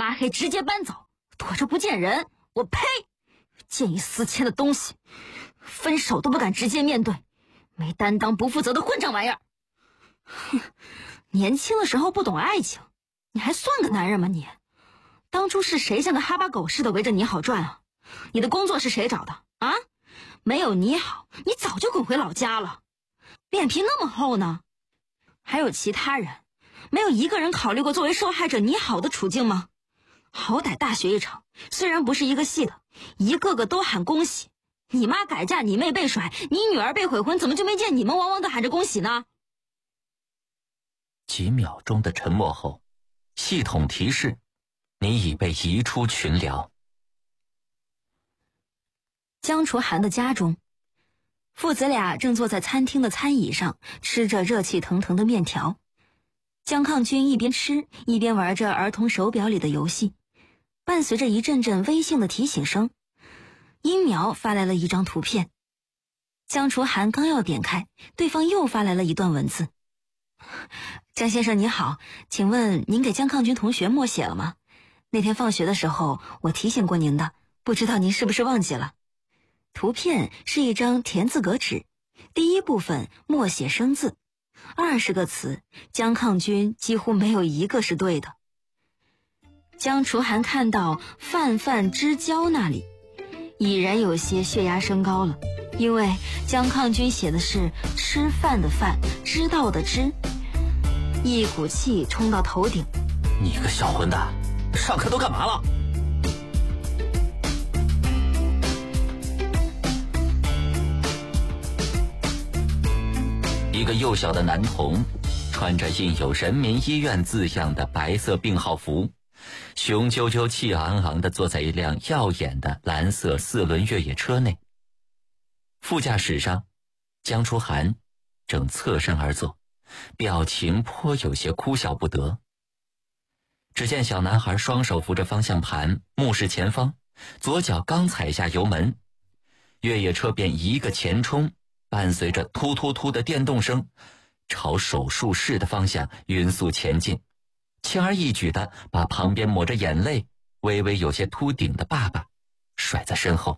拉黑直接搬走，躲着不见人，我呸！见异思迁的东西，分手都不敢直接面对，没担当不负责的混账玩意儿！哼，年轻的时候不懂爱情，你还算个男人吗你？当初是谁像个哈巴狗似的围着你好转啊？你的工作是谁找的啊？没有你好，你早就滚回老家了。脸皮那么厚呢？还有其他人，没有一个人考虑过作为受害者你好的处境吗？好歹大学一场，虽然不是一个系的，一个个都喊恭喜。你妈改嫁，你妹被甩，你女儿被悔婚，怎么就没见你们汪汪的喊着恭喜呢？ 几秒钟的沉默后，系统提示你已被移出群聊。 江楚涵的家中，父子俩正坐在餐厅的餐椅上，吃着热气腾腾的面条。江抗军一边吃一边玩着儿童手表里的游戏，伴随着一阵阵微信的提醒声，音苗发来了一张图片。江楚涵刚要点开，对方又发来了一段文字：江先生你好，请问您给江抗军同学默写了吗？那天放学的时候我提醒过您的，不知道您是不是忘记了。图片是一张田字格纸，第一部分默写生字，20个词，江抗军几乎没有一个是对的。江楚涵看到泛泛之交那里，已然有些血压升高了，因为江抗军写的是吃饭的饭，知道的知，一股气冲到头顶。 你个小混蛋，上课都干嘛了？一个幼小的男童穿着印有人民医院字样的白色病号服，雄赳赳气昂昂地坐在一辆耀眼的蓝色4轮越野车内。副驾驶上，江楚涵正侧身而坐，表情颇有些哭笑不得。只见小男孩双手扶着方向盘，目视前方，左脚刚踩下油门，越野车便一个前冲，伴随着突突突的电动声，朝手术室的方向匀速前进，轻而易举地把旁边抹着眼泪、微微有些秃顶的爸爸甩在身后。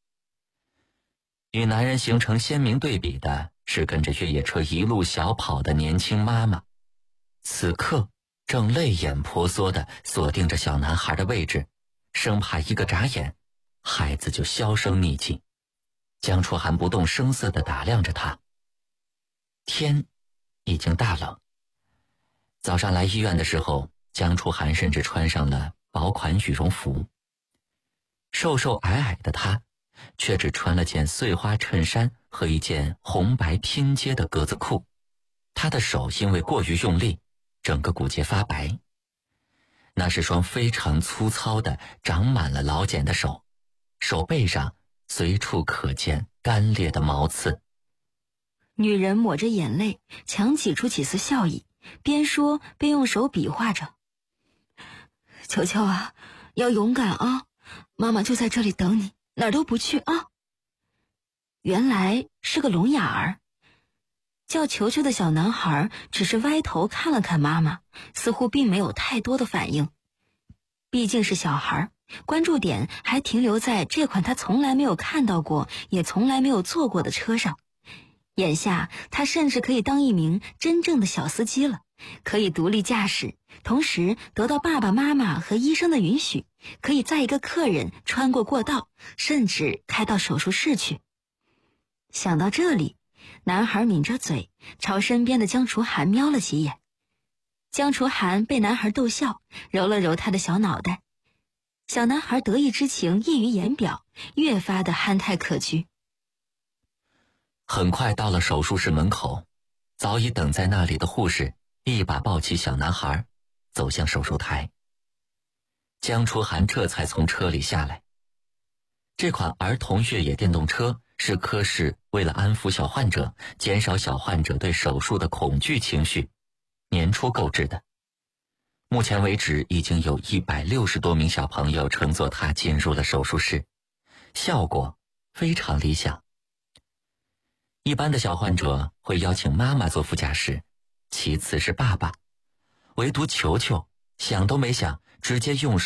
与男人形成鲜明对比的是跟着越野车一路小跑的年轻妈妈，此刻正泪眼婆娑地锁定着小男孩的位置，生怕一个眨眼孩子就销声匿迹。江楚涵不动声色地打量着他。天已经大冷，早上来医院的时候，江楚涵甚至穿上了薄款羽绒服。瘦瘦矮矮的他却只穿了件碎花衬衫和一件红白拼接的格子裤，他的手因为过于用力，整个骨节发白。那是双非常粗糙的长满了老茧的手，手背上随处可见干裂的毛刺。 女人抹着眼泪，强挤出几丝笑意，边说边用手比划着：球球啊，要勇敢啊，妈妈就在这里等你，哪儿都不去啊。原来是个聋哑儿。叫球球的小男孩只是歪头看了看妈妈，似乎并没有太多的反应。毕竟是小孩，关注点还停留在这款他从来没有看到过也从来没有坐过的车上。眼下他甚至可以当一名真正的小司机了，可以独立驾驶，同时得到爸爸妈妈和医生的允许，可以载一个客人穿过过道，甚至开到手术室去。想到这里，男孩抿着嘴，朝身边的江楚涵瞄了几眼。江楚涵被男孩逗笑，揉了揉他的小脑袋。小男孩得意之情溢于言表，越发的憨态可掬。 很快到了手术室门口，早已等在那里的护士一把抱起小男孩，走向手术台。江楚涵这才从车里下来。这款儿童越野电动车是科室为了安抚小患者，减少小患者对手术的恐惧情绪，年初购置的。目前为止已经有160多名小朋友乘坐它进入了手术室，效果非常理想。一般的小患者会邀请妈妈坐副驾驶，其次是爸爸，唯独球球想都没想，直接用